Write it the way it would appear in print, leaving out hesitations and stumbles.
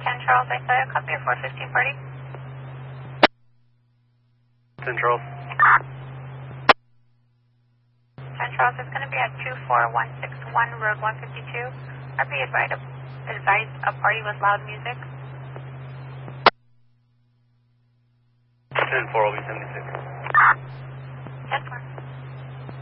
Charles, I saw you copy 415 party. 10 Charles. 10 Charles is going to be at 24161 Road 152. RP advised a party with loud music. 10-4 will be 76. 10-4.